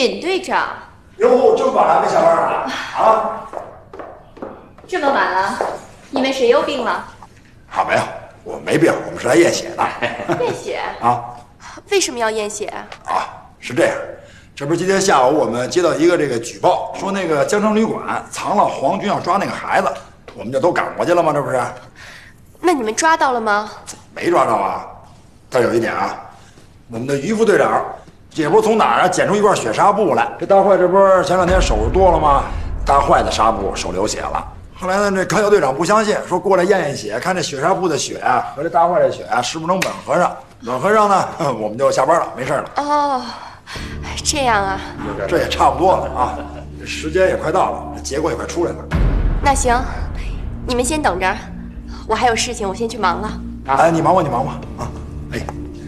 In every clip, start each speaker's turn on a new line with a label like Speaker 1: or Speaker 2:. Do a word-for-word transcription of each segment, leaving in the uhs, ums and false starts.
Speaker 1: 尹队长。
Speaker 2: 哟，这么晚还没下班啊？啊？
Speaker 1: 这么晚了，你们谁有病了？
Speaker 2: 啊，没有，我没病，我们是来验血的。
Speaker 1: 验血
Speaker 2: 啊？
Speaker 1: 为什么要验血？
Speaker 2: 啊，是这样，这不是今天下午我们接到一个这个举报，说那个江城旅馆藏了皇军要抓那个孩子，我们就都赶过去了吗？这不是？
Speaker 1: 那你们抓到了吗？
Speaker 2: 没抓着啊，但有一点啊，我们的于副队长也不知从哪儿啊捡出一块血纱布来。这大坏这不是前两天手术多了吗？大坏的纱布手流血了。后来呢，这康校队长不相信，说过来验验血，看这血纱布的血啊和这大坏的血啊是不是能吻合上？吻合上呢，我们就下班了，没事了。
Speaker 1: 哦，这样啊，
Speaker 2: 这也差不多了啊，这时间也快到了，这结果也快出来了。
Speaker 1: 那行，你们先等着，我还有事情，我先去忙了。
Speaker 2: 哎，你忙吧，你忙吧啊！哎。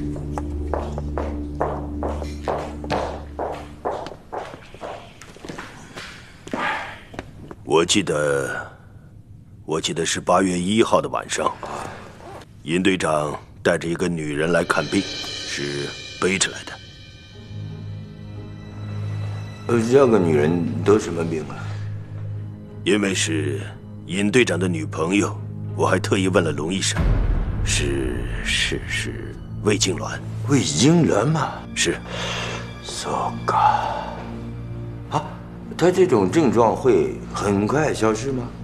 Speaker 3: 我记得，我记得是八月一号的晚上，尹队长带着一个女人来看病，是背着来的。
Speaker 4: 呃，这个女人得什么病啊？
Speaker 3: 因为是尹队长的女朋友，我还特意问了龙医生，是是是胃痉挛。
Speaker 4: 胃痉挛嘛？
Speaker 3: 是。
Speaker 4: so ga。啊，她这种症状会很快消失吗？